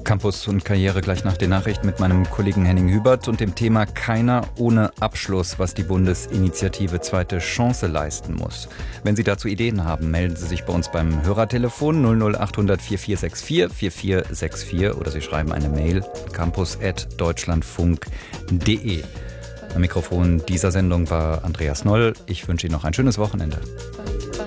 Campus und Karriere gleich nach den Nachrichten mit meinem Kollegen Henning Hübert und dem Thema Keiner ohne Abschluss, was die Bundesinitiative Zweite Chance leisten muss. Wenn Sie dazu Ideen haben, melden Sie sich bei uns beim Hörertelefon 00800 4464 4464 oder Sie schreiben eine Mail campus@deutschlandfunk.de. Am Mikrofon dieser Sendung war Andreas Noll. Ich wünsche Ihnen noch ein schönes Wochenende.